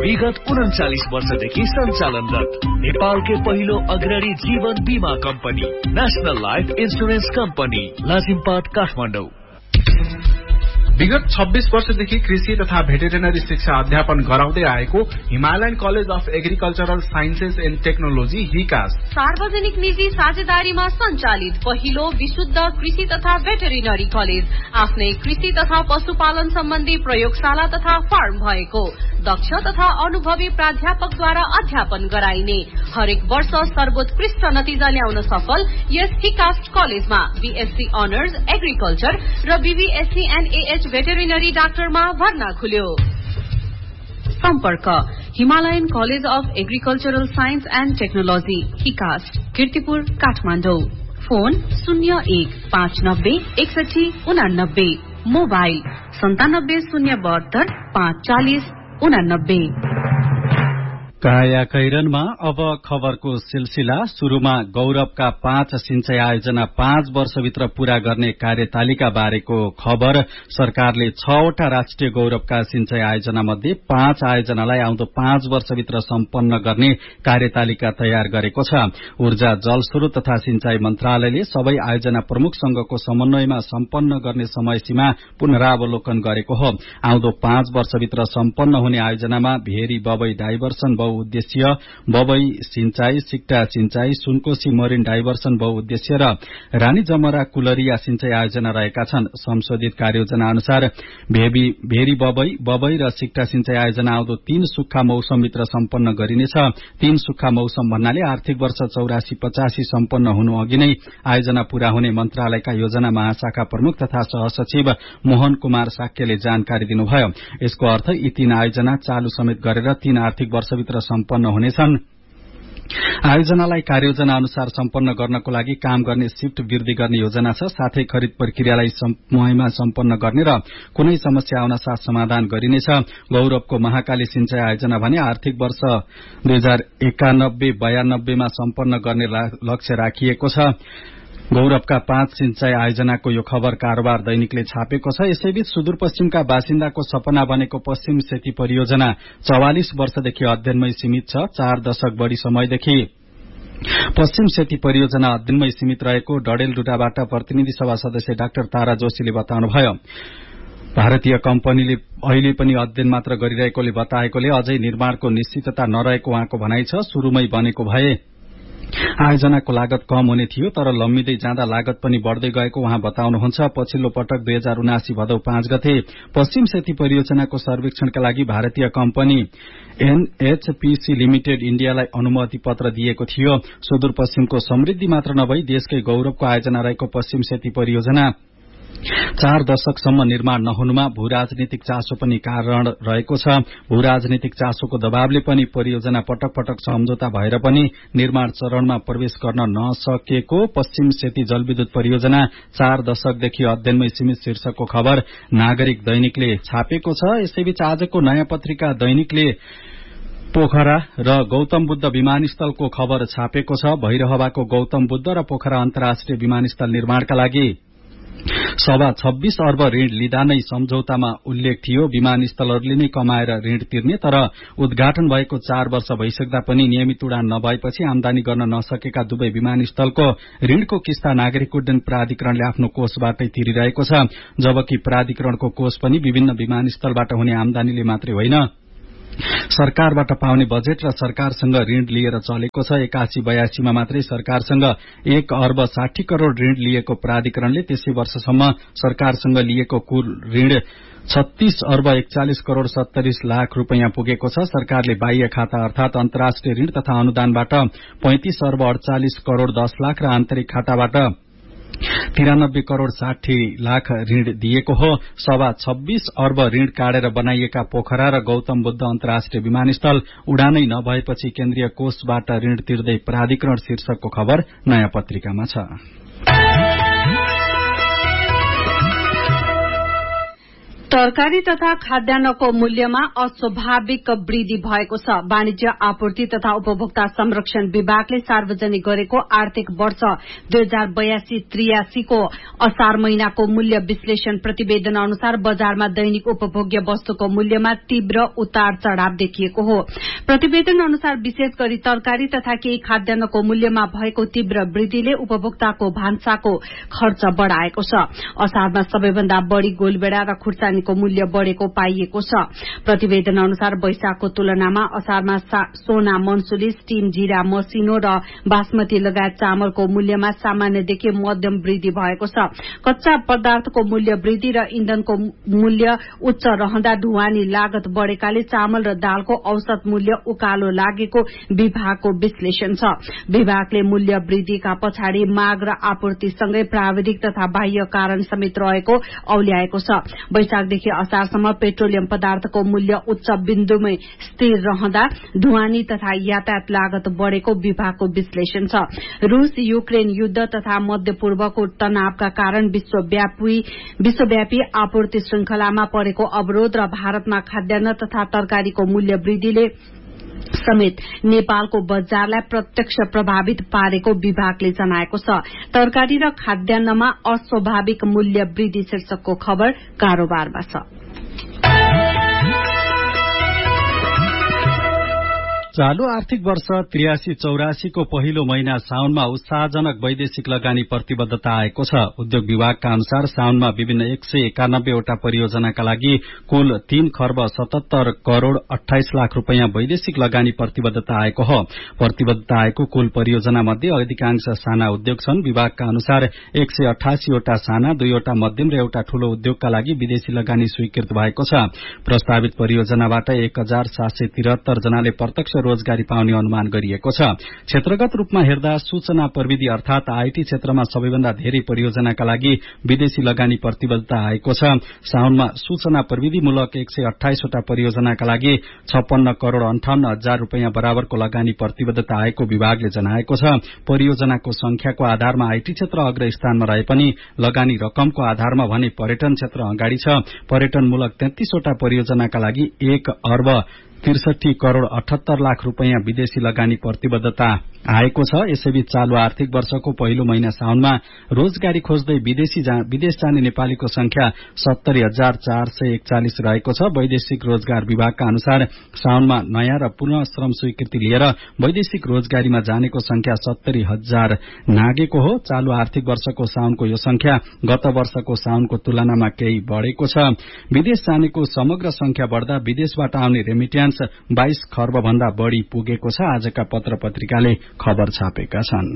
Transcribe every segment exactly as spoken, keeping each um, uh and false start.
विगत उन्चालिस वर्षदेखि सञ्चालनरत नेपालकै पहिलो अग्रणी जीवन बीमा company national life insurance company Lazimpat Kathmandu. विगत छब्बीस वर्षदेखि कृषि तथा भेटेरिनरी शिक्षा अध्यापन गराउँदै आएको Himalayan college of agricultural sciences and technology हिकास सार्वजनिक निजी साझेदारीमा सञ्चालित पहिलो विशुद्ध कृषि तथा भेटेरिनरी कलेज, आफ्नै कृषि तथा पशुपालन सम्बन्धी प्रयोगशाला तथा फार्म भएको, दक्ष तथा अनुभवी प्राध्यापकद्वारा अध्यापन गराइने, हरेक वर्ष सर्वोत्कृष्ट नतिजा ल्याउन सफल यस हिकास कलेजमा बीएससी अनर्स एग्रिकल्चर र बीबीएससी एन्ड एएच भेटेरिनरी डाक्टरमा भर्ना खुल्यो। सम्पर्क Himalayan college of agricultural science and technology हिकास, Kirtipur, Kathmandu. Phone शून्य एक पाँच नब्बे एकसठी उनानब्बे, मोबाइल सन्तानब्बे शून्य बहत्तर पाँच चालिस उनानब्बे। काया कैरनमा अब खबरको सिलसिला। शुरूमा गौरवका पाँच सिंचाई आयोजना पाँच वर्षभित्र पूरा गर्ने कार्यतालिका बारेको खबर। सरकारले छवटा राष्ट्रिय गौरवका सिंचाई आयोजना मध्ये पाँच आयोजनालाई आउँदो पाँच वर्षभित्र सम्पन्न गर्ने कार्यतालिका तयार गरेको छ। ऊर्जा, जलस्रोत तथा सिंचाई मन्त्रालयले सबै आयोजना प्रमुखसँगको समन्वयमा सम्पन्न गर्ने समय सीमा पुनरावलोकन गरेको हो। आउँदो पाँच वर्षभित्र सम्पन्न हुने आयोजनामा भेरी बबई डाइभर्सन बहुउद्देश्य, बबई सिंचाई, सिक्टा सिंचाई, सुनकोशी मरिन डाइभर्सन बहुउद्देश्य र रानी जमरा कुलरिया सिंचाई आयोजना रहेका छन्। संशोधित कार्ययोजना अनुसार भेरी, भेरी बबई, बबई र सिक्टा सिंचाई आयोजना आउँदो तीन सुक्खा मौसमभित्र सम्पन्न गरिनेछ। तीन सुक्खा मौसम भन्नाले आर्थिक वर्ष चौरासी पचासी सम्पन्न हुनु अघि नै आयोजना पूरा हुने मन्त्रालयका योजना महाशाखा प्रमुख तथा सहसचिव मोहन कुमार साक्यले जानकारी दिनुभयो। यसको अर्थ यी तीन आयोजना चालू समेत गरेर तीन आर्थिक वर्षभित्र सम्पन्न हुनेछन्। आयोजनालाई कार्ययोजना अनुसार सम्पन्न गर्नको लागि काम गर्ने शिफ्ट वृद्धि गर्ने योजना छ। साथै खरिद प्रक्रियालाई समयमा सम्पन्न गर्ने र कुनै समस्या आउन साथ समाधान गरिनेछ। गौरवको महाकाली सिंचाई आयोजना भने आर्थिक वर्ष दुई हजार एकानब्बे बयानब्बेमा सम्पन्न गर्ने लक्ष्य राखिएको छ। गौरवका पाँच सिंचाई आयोजनाको यो खबर कारोबार दैनिकले छापेको छ। यसैबीच सुदूरपश्चिमका बासिन्दाको सपना बनेको पश्चिम सेती परियोजना चौवालिस वर्षदेखि अध्ययनमै सीमित छ। चार दशक बढ़ी समयदेखि पश्चिम सेती परियोजना अध्ययनमै सीमित रहेको डडेलधुराबाट प्रतिनिधि सभा सदस्य डाक्टर तारा जोशीले बताउनुभयो। भारतीय कम्पनीले अहिले पनि अध्ययन मात्र गरिरहेकोले बताएकोले अझै निर्माणको निश्चितता नरहेको उहाँको भनाइ छ। शुरूमै बनेको भए आयोजनाको लागत कम हुने थियो, तर लम्बिँदै जाँदा लागत पनि बढ़दै गएको उहाँ बताउनुहुन्छ। पछिल्लो पटक दुई हजार उनासी भदौ पाँच गते पश्चिम सेती परियोजनाको सर्वेक्षणका लागि भारतीय कम्पनी एनएचपीसी लिमिटेड इण्डियालाई अनुमति पत्र दिएको थियो। सुदूरपश्चिमको समृद्धि मात्र नभई देशकै गौरवको आयोजना रहेको पश्चिम सेती परियोजना चार दशकसम्म निर्माण नहुनुमा भू राजनीतिक चासो पनि कारण रहेको छ। भू राजनीतिक चासोको दबावले पनि परियोजना पटक पटक सम्झौता भएर पनि निर्माण चरणमा प्रवेश गर्न नसकेको पश्चिम सेती जलविद्युत परियोजना चार दशकदेखि अध्ययनमै सीमित शीर्षकको खबर नागरिक दैनिकले छापेको छ। यसैबीच आजको नयाँ पत्रिका दैनिकले पोखरा र गौतम बुद्ध विमानस्थलको खबर छापेको छ। भैरहवाको गौतम बुद्ध र पोखरा अन्तर्राष्ट्रिय विमानस्थल निर्माणका लागि सवा छब्बीस अर्ब ऋण लिँदा नै सम्झौतामा उल्लेख थियो। विमानस्थलहरूले नै कमाएर ऋण तिर्ने, तर उद्घाटन भएको चार वर्ष भइसक्दा पनि नियमित उडान नभएपछि आमदानी गर्न नसकेका दुवै विमानस्थलको ऋणको किस्ता नागरिक उड्डयन प्राधिकरणले आफ्नो कोषबाटै तिरिरहेको छ। जबकि प्राधिकरणको कोष पनि विभिन्न विमानस्थलबाट हुने आमदानीले मात्रै होइन, सरकारबाट पाउने बजेट र सरकारसँग ऋण लिएर चलेको छ। एकासी बयासीमा मात्रै सरकारसँग एक अर्ब साठी करोड़ ऋण लिएको प्राधिकरणले त्यसै वर्षसम्म सरकारसँग लिएको कुल ऋण छत्तीस अर्ब एकचालिस करोड़ सत्तरी लाख रूपियाँ पुगेको छ। सरकारले बाह्य खाता अर्थात अन्तर्राष्ट्रिय ऋण तथा अनुदानबाट पैंतिस अर्ब अड़चालिस करोड़ दस लाख र आन्तरिक खाताबाट तिरानब्बे करोड़ साठी लाख ऋण दिएको हो। सवा छब्बीस अर्ब ऋण काटेर बनाइएका पोखरा र गौतम बुद्ध अन्तर्राष्ट्रिय विमानस्थल उडानै नभएपछि केन्द्रीय कोषबाट ऋण तिर्दै प्राधिकरण शीर्षकको खबर नयाँ पत्रिकामा छ। तरकारी तथा खाद्यान्नको मूल्यमा अस्वाभाविक वृद्धि भएको छ। वाणिज्य आपूर्ति तथा उपभोक्ता संरक्षण विभागले सार्वजनिक गरेको आर्थिक वर्ष दुई हजार बयासी त्रियासीको असार महिनाको मूल्य विश्लेषण प्रतिवेदन अनुसार बजारमा दैनिक उपभोग्य वस्तुको मूल्यमा तीव्र उतार चढ़ाव देखिएको हो। प्रतिवेदन अनुसार विशेष गरी तरकारी तथा केही खाद्यान्नको मूल्यमा भएको तीव्र वृद्धिले उपभोक्ताको भान्साको खर्च बढ़ाएको छ। असारमा सबैभन्दा बढ़ी गोलबेड़ा र खुर्सानी को मूल्य बढ़ेको पाइएको छ। प्रतिवेदन अनुसार वैशाखको तुलनामा असारमा सोना, मनसुली, स्टीम, जीरा, मसिनो र बासमती लगायत चामलको मूल्यमा सामान्यदेखि मध्यम वृद्धि भएको छ। कच्चा पदार्थको मूल्य वृद्धि र इन्धनको मूल्य उच्च रहँदा ढुवानी लागत बढ़ेकाले चामल र दालको औसत मूल्य उकालो लागेको विभागको विश्लेषण छ। विभागले मूल्य वृद्धिका पछाडि माग र आपूर्तिसँगै प्राविधिक तथा बाह्य कारण समेत रहेको औल्याएको छ। वैशाखदेखि असारसम्म पेट्रोलियम पदार्थको मूल्य उच्च बिन्दुमै स्थिर रहँदा ढुवानी तथा यातायात लागत बढ़ेको विभागको विश्लेषण छ। रूस युक्रेन युद्ध तथा मध्य पूर्वको तनावका कारण विश्वव्यापी विश्वव्यापी आपूर्ति श्रृंखलामा परेको अवरोध र भारतमा खाद्यान्न तथा तरकारीको मूल्य वृद्धिले समेत नेपालको बजारलाई प्रत्यक्ष प्रभावित पारेको विभागले जनाएको छ। तरकारी र खाद्यान्नमा अस्वाभाविक मूल्य वृद्धि शीर्षकको खबर कारोबारमा छ। चालू आर्थिक वर्ष त्रियासी चौरासीको पहिलो महिना साउनमा उत्साहजनक वैदेशिक लगानी प्रतिबद्धता आएको छ। उद्योग विभागका अनुसार साउनमा विभिन्न एक सय एकानब्बेवटा परियोजनाका लागि कुल तीन खर्ब सतहत्तर करोड़ अठाइस लाख रूपियाँ वैदेशिक लगानी प्रतिबद्धता आएको हो। प्रतिबद्धता आएको कुल परियोजना मध्ये अधिकांश साना उद्योग छन्। विभागका अनुसार एक सय अठासीवटा साना, दुईवटा मध्यम र एउटा ठूलो उद्योगका लागि विदेशी लगानी स्वीकृत भएको छ। प्रस्तावित परियोजनाबाट एक हजार सात सय तिहत्तर जनाले प्रत्यक्ष रोजगारी पाउने अनुमान गरिएको छ। क्षेत्रगत रूपमा हेर्दा सूचना प्रविधि अर्थात आईटी क्षेत्रमा सबैभन्दा धेरै परियोजनाका लागि विदेशी लगानी प्रतिबद्धता आएको छ। साउनमा सूचना प्रविधिमूलक एक सय अठाइसवटा परियोजनाका लागि छप्पन्न करोड़ अन्ठाउन्न हजार रूपियाँ बराबरको लगानी प्रतिबद्धता आएको विभागले जनाएको छ। परियोजनाको संख्याको आधारमा आईटी क्षेत्र अग्र स्थानमा रहे पनि लगानी रकमको आधारमा भने पर्यटन क्षेत्र अगाडि छ। पर्यटनमूलक तेत्तीसवटा परियोजनाका लागि एक अर्ब त्रिसठी करोड़ अठहत्तर लाख रूपियाँ विदेशी लगानी प्रतिबद्धता आएको छ। यसैबीच चालू आर्थिक वर्षको पहिलो महिना साउनमा रोजगारी खोज्दै विदेशी जा, विदेश जाने नेपालीको संख्या सत्तरी हजार चार सय एकचालिस रहेको छ। वैदेशिक रोजगार विभागका अनुसार साउनमा नयाँ र पुनः श्रम स्वीकृति लिएर वैदेशिक रोजगारीमा जानेको संख्या सत्तरी हजार नागेको हो। चालू आर्थिक वर्षको साउनको यो संख्या गत वर्षको साउनको तुलनामा केही बढ़ेको छ। विदेश जानेको समग्र संख्या बढ़दा विदेशबाट आउने रेमिट्यान्स बाइस खर्ब भन्दा बढ़ी पुगेको छ। आजका पत्र पत्रिकाले खबर छापेका छन्।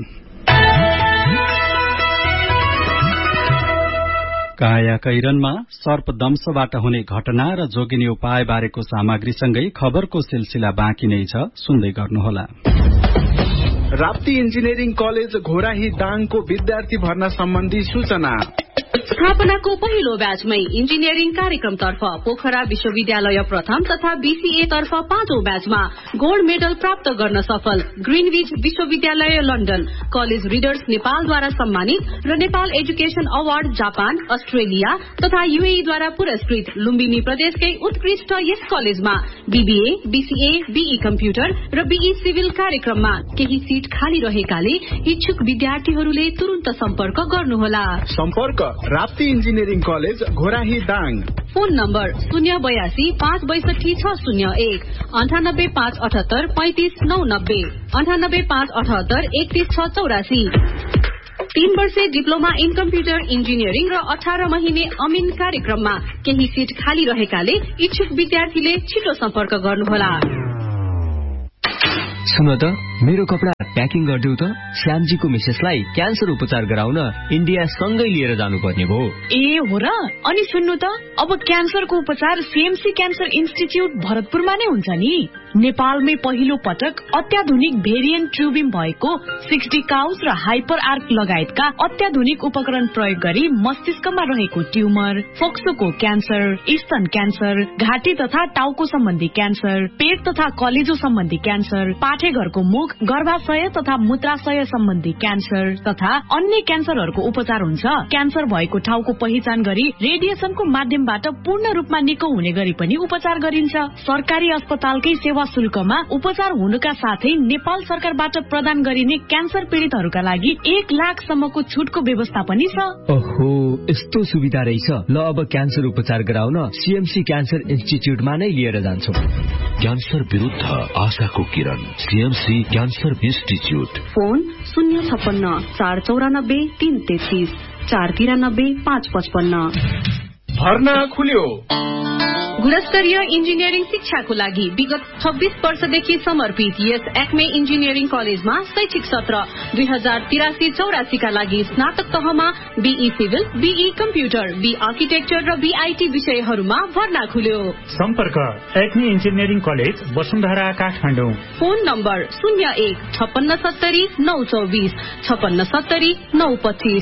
काया कैरनमा सर्पदंशबाट हुने घटना र जोगिने उपाय बारेको सामग्रीसँगै खबरको सिलसिला बाँकी नै छ, सुन्दै गर्नुहोला। राप्ती इन्जिनियरिङ कलेज घोराही दाङको विद्यार्थी भर्ना सम्बन्धी सूचना। स्थापनाको पहिलो ब्याचमै इन्जिनियरिङ कार्यक्रमतर्फ पोखरा विश्वविद्यालय प्रथम तथा बीसीए तर्फ पाँचौं ब्याचमा गोल्ड मेडल प्राप्त गर्न सफल ग्रीनविच विश्वविद्यालय लन्डन, कलेज रिडर्स नेपालद्वारा सम्मानित र Nepal education award Japan, Australia तथा यूएईद्वारा पुरस्कृत लुम्बिनी प्रदेशकै उत्कृष्ट यस कलेजमा बीबीए, बीसीए, बीई कम्प्युटर र बीई सिभिल कार्यक्रममा केही सीट खाली रहेकाले इच्छुक विद्यार्थीहरूले तुरन्त सम्पर्क गर्नुहोला। सम्पर्क Rapti engineering college Ghorahi Dang. Phone number शून्य बयासी पाँच बैसठी छ शून्य एक अन्ठानब्बे पाँच अठहत्तर पैंतिस नौ नब्बे अन्ठानब्बे पाँच अठहत्तर एकतीस छ चौरासी। तीन वर्षे डिप्लोमा इन कम्प्युटर इन्जिनियरिङ र अठार महिने अमिन कार्यक्रममा केही सीट खाली रहेकाले इच्छुक विद्यार्थीले छिटो सम्पर्क गर्नुहोला। सुन त, मेरो कपडा प्याकिङ गरिदेऊ त। श्यामजीको मिसेसलाई क्यान्सर उपचार गराउन इन्डिया सँगै लिएर जानुपर्ने भयो। ए हो र? अनि सुन्नु त, अब क्यान्सरको उपचार सीएमसी क्यान्सर इन्स्टिच्युट भरतपुरमा नै हुन्छ नि। नेपालमै पहिलो पटक अत्याधुनिक भेरिएन्ट ट्युबिम भएको सिक्सटी काउस र हाइपर आर्क लगायतका अत्याधुनिक उपकरण प्रयोग गरी मस्तिष्कमा रहेको ट्युमर, फोक्सोको क्यान्सर, स्तन क्यान्सर, घाँटी तथा टाउको सम्बन्धी क्यान्सर, पेट तथा कलेजो सम्बन्धी क्यान्सर, पाठेघरको मुख, गर्भाशय अग्नाशय तथा मूत्राशय सम्बन्धी क्यान्सर तथा अन्य क्यान्सरहरूको उपचार हुन्छ। क्यान्सर भएको ठाउँको पहिचान गरी रेडिएसनको माध्यमबाट पूर्ण रूपमा निको हुने गरी पनि उपचार गरिन्छ। सरकारी अस्पतालकै सेवा शुल्कमा उपचार हुनुका साथै नेपाल सरकारबाट प्रदान गरिने क्यान्सर पीड़ितहरूका लागि एक लाखसम्मको छुटको व्यवस्था पनि छ। ओहो, यस्तो सुविधा रहेछ। ल अब क्यान्सर उपचार गराउन सीएमसी क्यान्सर इन्स्टिच्युटमा नै लिएर जान्छौँ। क्यान्सर विरुद्ध आशाको किरण, सीएमसी क्यान्सर इन्स्टिच्युट। फोन शून्य छप्पन्न चार चौरानब्बे तीन तेत्तीस चार तिरानब्बे पाँच पचपन्न। भर्ना खुल्यो। गुणस्तरीय इन्जिनियरिङ शिक्षाको लागि विगत छब्बीस वर्षदेखि समर्पित यस एक्मे इन्जिनियरिङ कलेजमा शैक्षिक सत्र दुई हजार तिरासी चौरासीका लागि स्नातक तहमा be civil, be computer, be architecture र बीआईटी विषयहरूमा भर्ना खुल्यो। सम्पर्क Acme engineering college, Vasundhara, Kathmandu. Phone number शून्य एक छप्पन्न सत्तरी नौ चौबिस छप्पन्न सत्तरी नौ पच्चिस।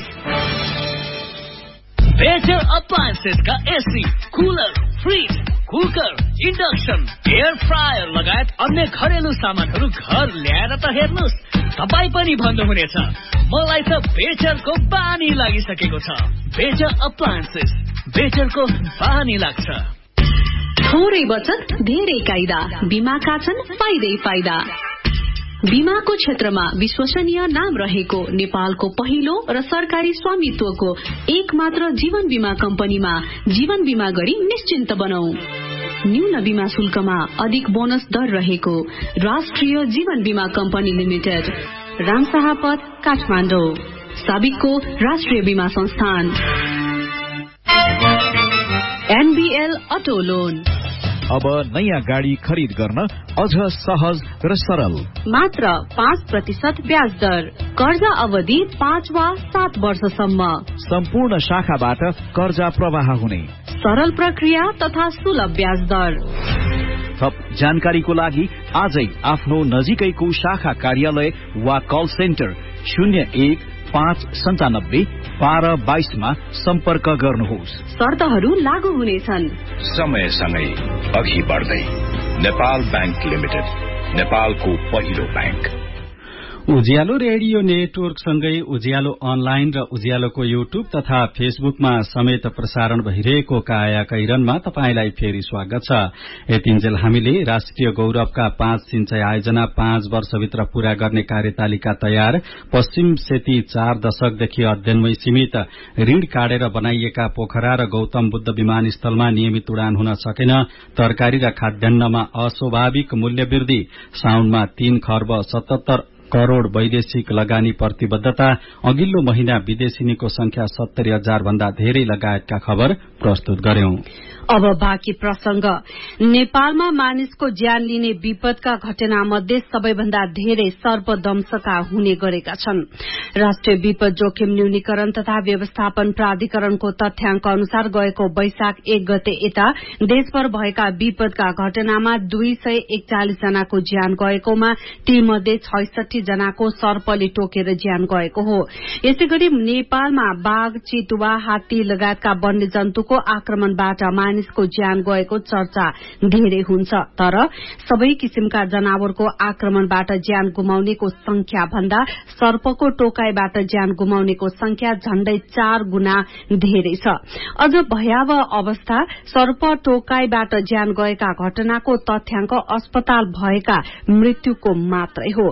Better अप्लायन्सेसका AC, cooler, fridge, cooker, induction, air fryer लगायत अन्य घरेलु सामानहरू घर ल्याएर त हेर्नुहोस्, तपाईँ पनि भन्नुहुनेछ मलाई त बेटरको बानी लागिसकेको छ। बेटर अप्लायन्सेस, बेटरको बानी लाग्छ। थोरै बचत धेरै कायदा, बीमाका छन् फाइदै फाइदा। बीमाको क्षेत्रमा विश्वसनीय नाम रहेको नेपालको पहिलो र सरकारी स्वामित्वको एक मात्र जीवन बीमा कम्पनीमा जीवन बीमा गरी निश्चिन्त बनौ। न्यून बीमा शुल्कमा अधिक बोनस दर रहेको राष्ट्रिय जीवन बीमा कम्पनी लिमिटेड, रामशाहपथ, काठमाडौँ। साबिकको राष्ट्रिय बीमा संस्थान। NBL auto loan. अब नयाँ गाडी खरिद गर्न अझ सहज र सरल। मात्र पाँच प्रतिशत ब्याज दर। कर्जा अवधि पाँच वा सात वर्षसम्म। सम्पूर्ण शाखाबाट कर्जा प्रवाह हुने। सरल प्रक्रिया तथा सुलभ ब्याज दर। थप जानकारीको लागि आजै आफ्नो नजिकैको शाखा कार्यालय वा कल सेन्टर शून्य एक पाँच सन्तानब्बे बाह्र बाइसमा सम्पर्क गर्नुहोस्। शर्तहरू लागू हुनेछन्। समयसँगै अघि बढ्दै नेपाल बैंक लिमिटेड, नेपालको पहिलो बैंक। उज्यालो रेडियो नेटवर्क सँगै उज्यालो अनलाइन र उज्यालोको युट्युब तथा फेसबुकमा समेत प्रसारण भइरहेको काया कैरनमा तपाईंलाई फेरि स्वागत छ। यतिन्जेल हामीले राष्ट्रिय गौरवका पाँच सिंचाई आयोजना पाँच वर्षभित्र पूरा गर्ने कार्यतालिका तयार, पश्चिम सेती चार दशकदेखि अध्ययनमै सीमित, ऋण काटेर बनाइएका पोखरा र गौतम बुद्ध विमानस्थलमा नियमित उडान हुन सकेन, तरकारी र खाद्यान्नमा अस्वाभाविक मूल्य वृद्धि, साउनमा तीन खर्ब सतहत्तर करोड़ वैदेशिक लगानी प्रतिबद्धता, अघिल्लो महिना विदेशिनीको संख्या सत्तरी हजार भन्दा धेरै लगायतका खबर प्रस्तुत गर्यौं। अब बाँकी प्रसंग। नेपालमा मानिसको ज्यान लिने विपदका घटना मध्ये सबैभन्दा धेरै सर्पदंशका हुने गरेका छन्। राष्ट्रिय विपद जोखिम न्यूनीकरण तथा व्यवस्थापन प्राधिकरणको तथ्याङ्क अनुसार गएको वैशाख एक गते यता देशभर भएका विपदका घटनामा दुई सय एकचालिस जनाको ज्यान गएकोमा तीमध्ये छैसठी जनाको सर्पले टोकेर ज्यान गएको हो। यसैगरी नेपालमा बाघ, चितुवा, हात्ती लगायतका वन्यजन्तुको आक्रमणबाट मानिसको ज्यान गएको चर्चा धेरै हुन्छ, तर सबै किसिमका जनावरको आक्रमणबाट ज्यान गुमाउनेको संख्या भन्दा सर्पको टोकाईबाट ज्यान गुमाउनेको संख्या झण्डै चार गुणा धेरै छ। अझ भयावह अवस्था सर्प टोकाईबाट ज्यान गएका घटनाको तथ्याङ्क अस्पताल भएका मृत्युको मात्रै हो।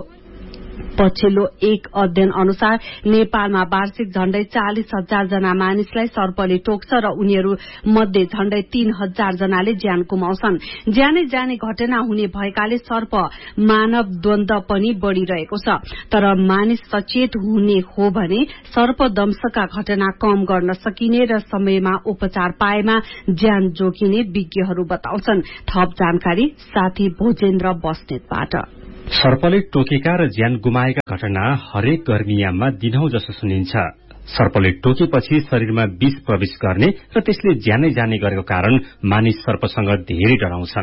पछिल्लो एक अध्ययन अनुसार नेपालमा वार्षिक झण्डै चालिस हजार जना मानिसलाई सर्पले टोक्छ र उनीहरू मध्ये झण्डै तीन हजार जनाले ज्यान गुमाउँछन्। ज्यानै जाने घटना हुने भएकाले सर्प मानव द्वन्द पनि बढ़िरहेको छ। तर मानिस सचेत हुने हो भने सर्पदंशका घटना कम गर्न सकिने र समयमा उपचार पाएमा ज्यान जोगिने विज्ञहरू बताउँछन्। थप जानकारी साथी भोजेन्द्र बस्नेतबाट। सर्पले टोकेका र ज्यान गुमाएका घटना हरेक गर्मीयाममा दिनौं जसो सुनिन्छ। सर्पले टोकेपछि शरीरमा विष प्रवेश गर्ने र त्यसले ज्यानै जाने गरेको कारण मानिस सर्पसँग धेरै डराउँछन्।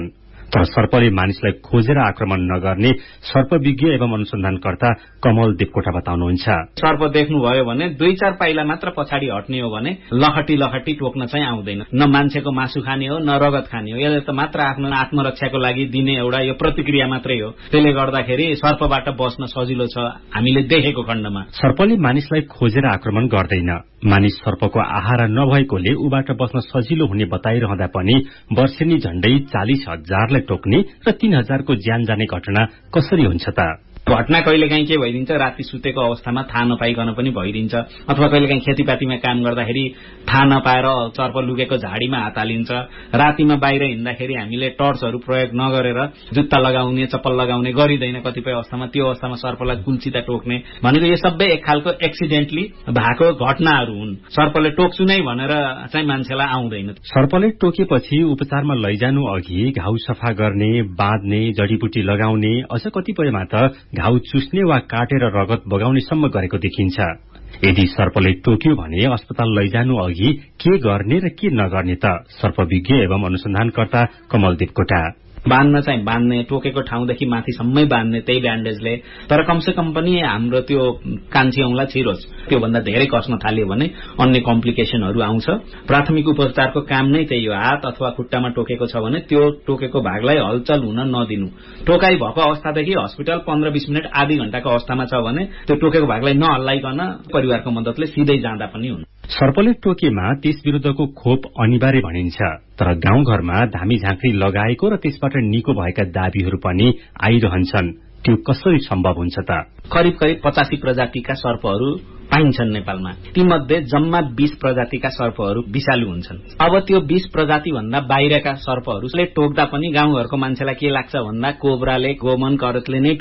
तर सर्पले मानिसलाई खोजेर आक्रमण नगर्ने सर्पविज्ञ एवं अनुसन्धानकर्ता कमल देवकोटा बताउनुहुन्छ। सर्प देख्नुभयो भने दुई चार पाइला मात्र पछाडि हट्ने हो भने लखटी लखटी टोक्न चाहिँ आउँदैन। न मान्छेको मासु खाने हो न रगत खाने हो, यसले त मात्र आफ्नो आत्मरक्षाको लागि दिने एउटा यो प्रतिक्रिया मात्रै हो। त्यसले गर्दाखेरि सर्पबाट बस्न सजिलो छ हामीले देखेको खण्डमा। सर्पले मानिसलाई खोजेर आक्रमण गर्दैन। मानिस सर्पको आहारा नभएकोले उबाट बस्न सजिलो हुने बताइरहँदा पनि वर्षेनी झण्डै चालिस हजारलाई टोक्ने र तीन हजारको ज्यान जाने घटना कसरी हुन्छ त? घटना कहिलेकाहीँ के भइदिन्छ, राति सुतेको अवस्थामा थाहा नपाइकन पनि भइदिन्छ, अथवा कहिलेकाहीँ खेतीपातीमा काम गर्दाखेरि थाहा नपाएर सर्प लुकेको झाडीमा हात हालिन्छ। रातिमा बाहिर हिँड्दाखेरि हामीले टर्चहरू प्रयोग नगरेर जुत्ता लगाउने चप्पल लगाउने गरिँदैन कतिपय अवस्थामा, त्यो अवस्थामा सर्पलाई कुल्चिता टोक्ने भनेको यो सबै एक खालको एक्सिडेन्टली भएको घटनाहरू हुन्। सर्पले टोक्छु नै भनेर चाहिँ मान्छेलाई आउँदैन। सर्पले टोकेपछि उपचारमा लैजानु अघि घाउ सफा गर्ने, बाँध्ने, जडीबुटी लगाउने, अझ कतिपयमा त घाउ चुस्ने वा काटेर रगत बगाउनेसम्म गरेको देखिन्छ। यदि सर्पले टोक्यो भने अस्पताल लैजानु अघि के गर्ने र के नगर्ने त? सर्पविज्ञ एवं अनुसन्धानकर्ता कमल देवकोटा। बाँध्न चाहिँ बाँध्ने, टोकेको ठाउँदेखि माथिसम्मै बाँध्ने त्यही ब्यान्डेजले, तर कमसे कम पनि हाम्रो त्यो कान्छी औंला छिरोस्। त्योभन्दा धेरै कस्न थाल्यो भने अन्य कम्प्लिकेसनहरू आउँछ। प्राथमिक उपचारको काम नै त्यही हो। हात अथवा खुट्टामा टोकेको छ भने त्यो टोकेको भागलाई हलचल हुन नदिनु। टोकाई भएको अवस्थादेखि हस्पिटल पन्ध्र बीस मिनट आधी घण्टाको अवस्थामा छ भने त्यो टोकेको भागलाई नहल्लाइकन परिवारको मद्दतले सिधै जाँदा पनि हुन्छ। सर्पले टोकेमा त्यस विरुद्धको खोप अनिवार्य भनिन्छ, तर गाउँघरमा धामी झाँक्री लगाएको र त्यसबाट निको भएका दाबीहरू पनि आइरहन्छन्। त्यो कसरी सम्भव हुन्छ त? करिब करिब पचासी प्रजातिका सर्पहरू पाइन्छन् नेपालमा। तीमध्ये जम्मा बीस प्रजातिका सर्पहरू विषालु हुन्छन्। अब त्यो बीस प्रजाति भन्दा बाहिरका सर्पहरूले टोक्दा पनि गाउँघरको मान्छेलाई के लाग्छ भन्दा कोब्राले, गोमन, करतले नै